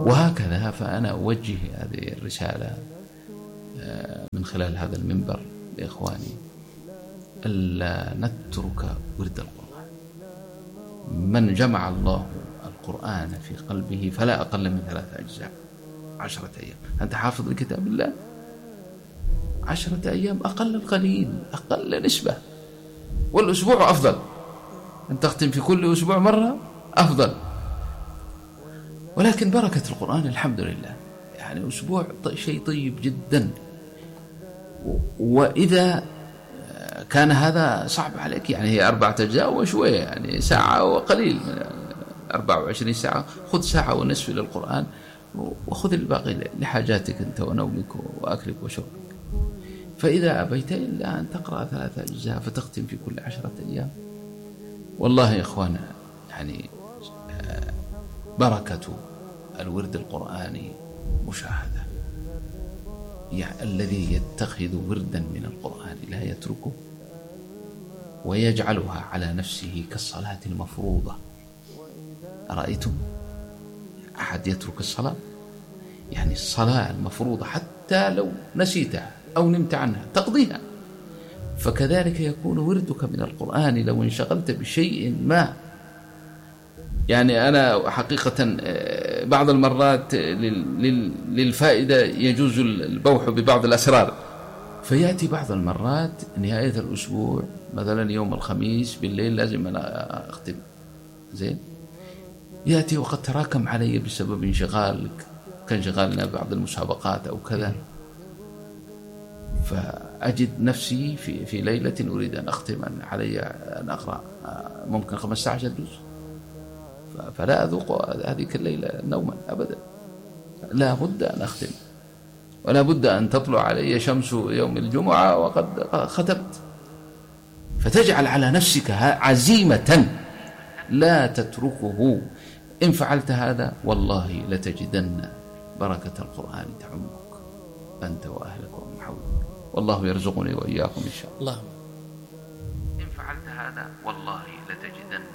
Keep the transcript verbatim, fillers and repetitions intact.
وهكذا فأنا أوجه هذه الرسالة من خلال هذا المنبر لإخواني ألا نترك ورد القرآن. من جمع الله القرآن في قلبه فلا أقل من ثلاثة أجزاء عشرة أيام. أنت حافظ لكتاب الله عشرة أيام أقل القليل، أقل نسبة، والأسبوع أفضل. أن تختم في كل أسبوع مرة أفضل. ولكن بركة القرآن الحمد لله، يعني أسبوع شيء طيب جدا. وإذا كان هذا صعب عليك، يعني هي أربعة أجزاء وشوية، يعني ساعة وقليل، أربعة وعشرين ساعة، خذ ساعة ونصف للقرآن وخذ الباقي لحاجاتك أنت ونومك وأكلك وشربك. فإذا أبيت إلا أن تقرأ ثلاثة أجزاء فتختم في كل عشرة أيام، والله يا إخوانا يعني بركة الورد القرآني مشاهدة. يعني الذي يتخذ وردا من القرآن لا يتركه ويجعلها على نفسه كالصلاة المفروضة. أرأيتم أحد يترك الصلاة؟ يعني الصلاة المفروضة حتى لو نسيتها أو نمت عنها تقضيها. فكذلك يكون وردك من القرآن لو انشغلت بشيء ما. يعني أنا حقيقة بعض المرات للفائدة يجوز البوح ببعض الأسرار، فيأتي بعض المرات نهاية الأسبوع مثلا يوم الخميس بالليل لازم أنا أختم زين، يأتي وقد تراكم علي بسبب انشغال كانشغالنا بعض المسابقات أو كذا، فأجد نفسي في في ليلة أريد أن أختم علي أن أقرأ ممكن خمسة عشر جزء، فلا أذوق هذه الليلة نوما أبدا. لا بد أن أختم، ولا بد أن تطلع علي شمس يوم الجمعة وقد ختمت. فتجعل على نفسك عزيمة لا تتركه. إن فعلت هذا والله لتجدن بركة القرآن تعمك أنت وأهلك ومن حولك. والله يرزقني وإياكم إن شاء الله. الله. إن فعلت هذا والله لتجدن